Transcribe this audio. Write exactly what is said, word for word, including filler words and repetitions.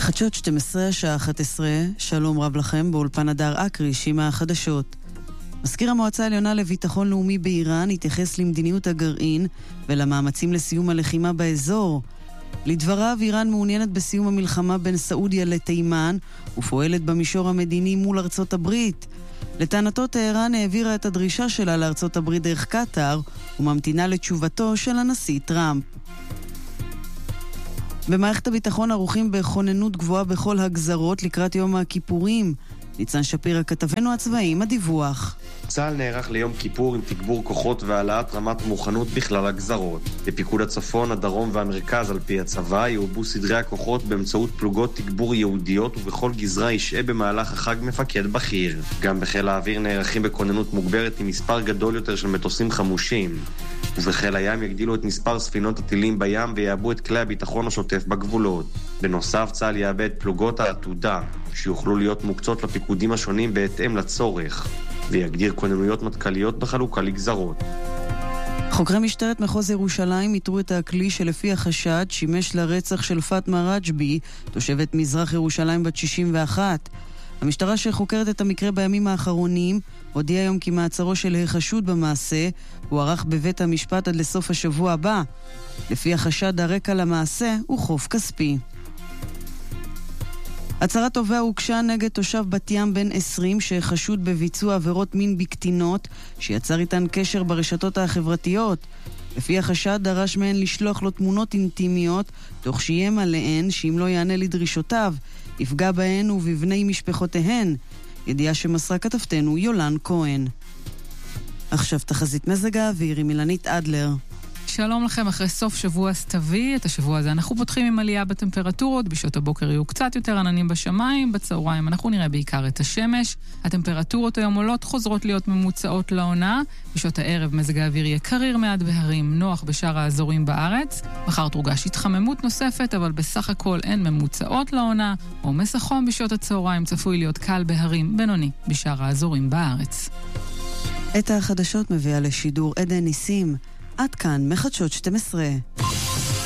חדשות שתים עשרה, השעה אחת עשרה, שלום רב לכם, באולפן הדר אקרי, שימה החדשות. מזכיר המועצה העליונה לביטחון לאומי באיראן התייחס למדיניות הגרעין ולמאמצים לסיום הלחימה באזור. לדבריו, איראן מעוניינת בסיום המלחמה בין סעודיה לתימן ופועלת במישור המדיני מול ארצות הברית. לטענתו, טהרן העבירה את הדרישה שלה לארצות הברית דרך קטר וממתינה לתשובתו של הנשיא טראמפ. במערכת הביטחון ערוכים בכוננות גבוהה בכל הגזרות לקראת יום הכיפורים. ניצן שפירא כתבנו הצבאיים, הדיווח. צה"ל נערך ליום כיפור עם תגבור כוחות והעלאת רמת מוכנות בכלל הגזרות. בפיקוד הצפון, הדרום והמרכז על פי הצבא יעובו סדרי הכוחות באמצעות פלוגות תגבור יהודיות, ובכל גזרה ישעה במהלך החג מפקד בכיר. גם בחיל האוויר נערכים בכוננות מוגברת עם מספר גדול יותר של מטוסים חמושים. ובחיל הים יגדילו את מספר ספינות הטילים בים ויעבו את כלי הביטחון השוטף בגבולות. בנוסף, צה"ל יעבה את פלוגות העתודה, שיוכלו להיות מוקצות לפיקודים השונים בהתאם לצורך, ויגדיר כוננויות מטכ"ליות בחלוקה לגזרות. חוקרי משטרת מחוז ירושלים איתרו את הכלי שלפי החשד שימש לרצח של פאטמה רג'בי, תושבת מזרח ירושלים בת שישים ואחת. המשטרה שחוקרת את המקרה בימים האחרונים הודיעה היום כי מעצרו של החשוד במעשה הוא ערך בבית המשפט עד לסוף השבוע הבא. לפי החשד, הרקע למעשה הוא חוב כספי. הצהרת תובע הוגשה נגד תושב בת ים בן עשרים שחשוד בביצוע עבירות מין בקטינות שיצר איתן קשר ברשתות החברתיות. לפי החשד, דרש מהן לשלוח לו תמונות אינטימיות תוך שאיים עליהן שאם לא יענה לדרישותיו יפגע בהן ובבני משפחותיהן. ידיעה שמסרה כתבתנו יולן כהן. עכשיו תחזית מזג האוויר עם אילנית אדלר. שלום לכם, אחרי סוף שבוע סתווי, את השבוע הזה אנחנו פותחים עם עלייה בטמפרטורות, בשעות הבוקר יהיו קצת יותר עננים בשמיים, בצהריים אנחנו נראה בעיקר את השמש, הטמפרטורות היום עולות חוזרות להיות ממוצעות לעונה, בשעות הערב מזג האוויר יהיה קריר מעט בהרים, נוח בשאר האזורים בארץ, מחר תורגש התחממות נוספת, אבל בסך הכל אין ממוצעות לעונה, עומס החום בשעות הצהריים צפוי להיות קל בהרים, בינוני בשאר האזורים בארץ. את החדשות מביאה לשידור עדן ניסים. עד כאן מחדשות שתים עשרה.